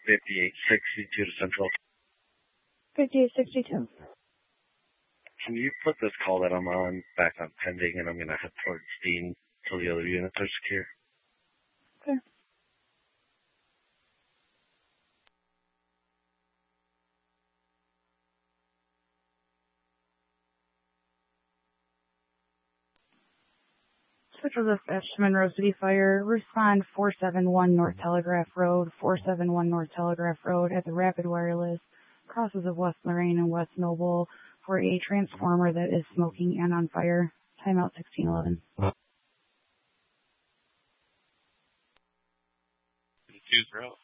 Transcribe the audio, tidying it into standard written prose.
5862 to Central. 5862. Can you put this call that I'm on back on pending, and I'm going to head towards Dean till the other units are secure? Okay. Central Dispatch to Monroe City Fire. Respond 471 North Telegraph Road, 471 North Telegraph Road at the Rapid Wireless, crosses of West Lorraine and West Noble, for a transformer that is smoking and on fire. Timeout 1611. 2-0.